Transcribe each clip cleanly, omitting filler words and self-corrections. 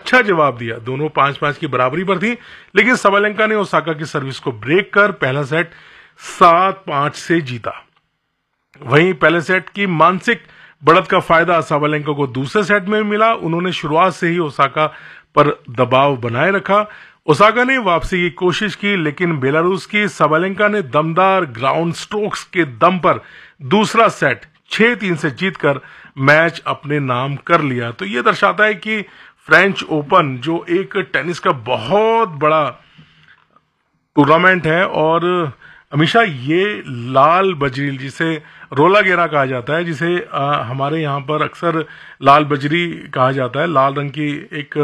अच्छा जवाब दिया। दोनों 5-5 की बराबरी पर थी, लेकिन साबालेंका ने ओसाका की सर्विस को ब्रेक कर पहला सेट 7-5 से जीता। वहीं पहले सेट की मानसिक बढ़त का फायदा साबालेंका को दूसरे सेट में मिला। उन्होंने शुरुआत से ही ओसाका पर दबाव बनाए रखा। ओसाका ने वापसी की कोशिश की, लेकिन बेलारूस की साबालेंका ने दमदार ग्राउंड स्ट्रोक्स के दम पर दूसरा सेट 6-3 से जीतकर मैच अपने नाम कर लिया। तो यह दर्शाता है कि फ्रेंच ओपन जो एक टेनिस का बहुत बड़ा टूर्नामेंट है, और हमेशा ये लाल बजरी, जिसे रोला गेरा कहा जाता है, जिसे हमारे यहाँ पर अक्सर लाल बजरी कहा जाता है, लाल रंग की एक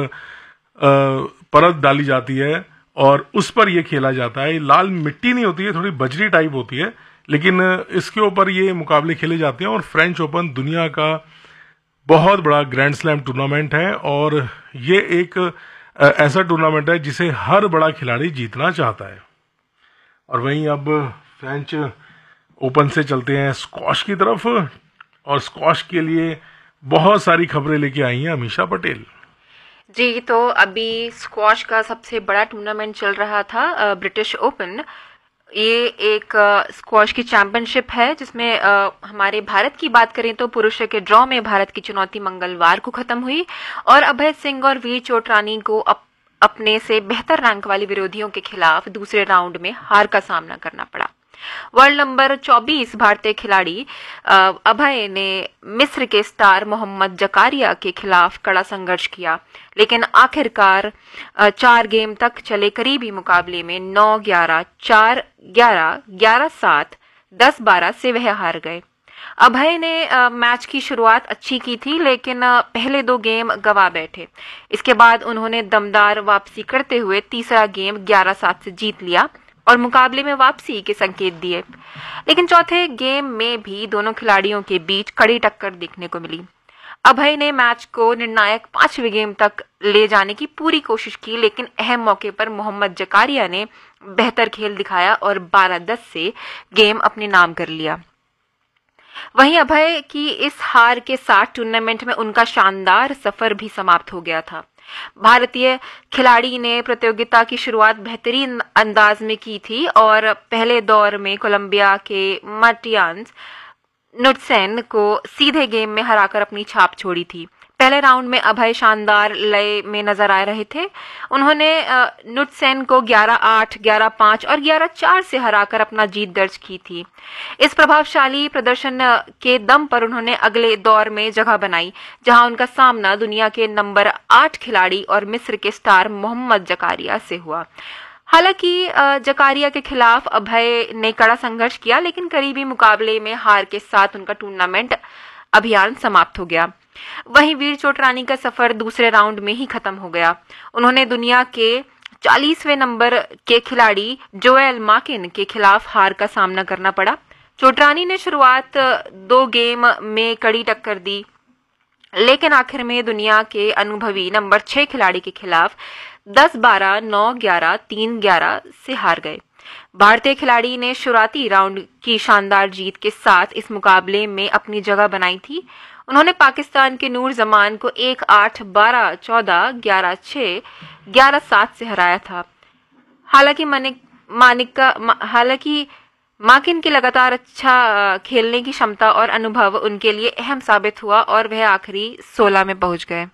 परत डाली जाती है और उस पर यह खेला जाता है। लाल मिट्टी नहीं होती है, थोड़ी बजरी टाइप होती है, लेकिन इसके ऊपर ये मुकाबले खेले जाते हैं। और फ्रेंच ओपन दुनिया का बहुत बड़ा ग्रैंड स्लैम टूर्नामेंट है, और ये एक ऐसा टूर्नामेंट है जिसे हर बड़ा खिलाड़ी जीतना चाहता है। और वहीं अब फ्रेंच ओपन से चलते हैं स्क्वॉश की तरफ, और स्क्वॉश के लिए बहुत सारी खबरें लेके आई हैं अमीषा पटेल जी। तो अभी स्क्वॉश का सबसे बड़ा टूर्नामेंट चल रहा था, ब्रिटिश ओपन। ये एक स्क्वॉश की चैंपियनशिप है, जिसमें हमारे भारत की बात करें तो पुरुषों के ड्रॉ में भारत की चुनौती मंगलवार को खत्म हुई, और अभय सिंह और वीर चोटरानी को अपने से बेहतर रैंक वाले विरोधियों के खिलाफ दूसरे राउंड में हार का सामना करना पड़ा। वर्ल्ड नंबर 24 भारतीय खिलाड़ी अभय ने मिस्र के स्टार मोहम्मद जकारिया के खिलाफ कड़ा संघर्ष किया, लेकिन आखिरकार 4 गेम तक चले करीबी मुकाबले में 9-11, 4-11, 11-7, 10-12 से वह हार गए। अभय ने मैच की शुरुआत अच्छी की थी, लेकिन पहले 2 गेम गवा बैठे। इसके बाद उन्होंने दमदार वापसी करते हुए तीसरा गेम 11-7 से जीत लिया और मुकाबले में वापसी के संकेत दिए। लेकिन चौथे गेम में भी दोनों खिलाड़ियों के बीच कड़ी टक्कर देखने को मिली। अभय ने मैच को निर्णायक 5वें गेम तक ले जाने की पूरी कोशिश की, लेकिन अहम मौके पर मोहम्मद जकारिया ने बेहतर खेल दिखाया और 12-10 से गेम अपने नाम कर लिया। वहीं अभय की इस हार के साथ टूर्नामेंट में उनका शानदार सफर भी समाप्त हो गया था। भारतीय खिलाड़ी ने प्रतियोगिता की शुरुआत बेहतरीन अंदाज में की थी और पहले दौर में कोलंबिया के मार्टियान्स नुटसेन को सीधे गेम में हराकर अपनी छाप छोड़ी थी। पहले राउंड में अभय शानदार लय में नजर आ रहे थे। उन्होंने नुटसेन को 11-8, 11-5 और 11-4 से हराकर अपना जीत दर्ज की थी। इस प्रभावशाली प्रदर्शन के दम पर उन्होंने अगले दौर में जगह बनाई, जहां उनका सामना दुनिया के नंबर 8 खिलाड़ी और मिस्र के स्टार मोहम्मद जकारिया से हुआ। हालांकि जकारिया के खिलाफ अभय ने कड़ा संघर्ष किया, लेकिन करीबी मुकाबले में हार के साथ उनका टूर्नामेंट अभियान समाप्त हो गया। वहीं वीर चोटरानी का सफर दूसरे राउंड में ही खत्म हो गया। उन्होंने दुनिया के 40वें नंबर के खिलाड़ी जोएल माकिन के खिलाफ हार का सामना करना पड़ा। चोटरानी ने शुरुआत 2 गेम में कड़ी टक्कर दी, लेकिन आखिर में दुनिया के अनुभवी नंबर 6 खिलाड़ी के खिलाफ 10-12, 9-11, 3-11 से हार गए। भारतीय खिलाड़ी ने शुरुआती राउंड की शानदार जीत के साथ इस मुकाबले में अपनी जगह बनाई थी। उन्होंने पाकिस्तान के नूर जमान को 1-8, 12-14, 11-6, 11-7 से हराया था। हालांकि माकिन की लगातार अच्छा खेलने की क्षमता और अनुभव उनके लिए अहम साबित हुआ और वह आखिरी 16 में पहुंच गए।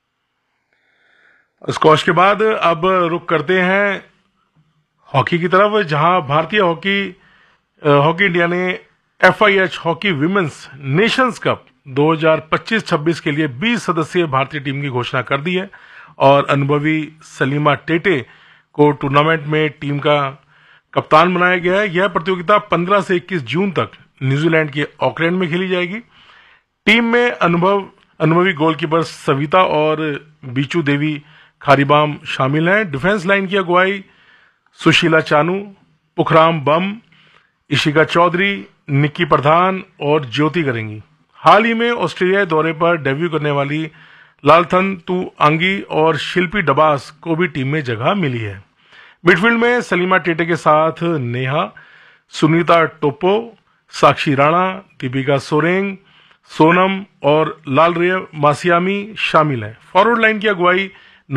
स्क्वॉश के बाद अब रुक करते हैं हॉकी की तरफ, जहां भारतीय हॉकी इंडिया ने FIH hockey women's Nations cup 2025-26 के लिए 20 सदस्यीय भारतीय टीम की घोषणा कर दी है और अनुभवी सलीमा टेटे को टूर्नामेंट में टीम का कप्तान बनाया गया है। यह प्रतियोगिता 15 से 21 जून तक न्यूजीलैंड के ऑकलैंड में खेली जाएगी। टीम में अनुभवी गोलकीपर सविता और बीचू देवी खारीबाम शामिल हैं। डिफेंस लाइन की अगुवाई सुशीला चानू, पुखराम बम, इशिका चौधरी, निक्की प्रधान और ज्योति करेंगी। हाल ही में ऑस्ट्रेलिया दौरे पर डेब्यू करने वाली लालथन तू आंगी और शिल्पी डबास को भी टीम में जगह मिली है। मिडफील्ड में सलीमा टेटे के साथ नेहा, सुनीता टोप्पो, साक्षी राणा, दीपिका सोरेंग, सोनम और लालरिया मासियामी शामिल हैं। फॉरवर्ड लाइन की अगुवाई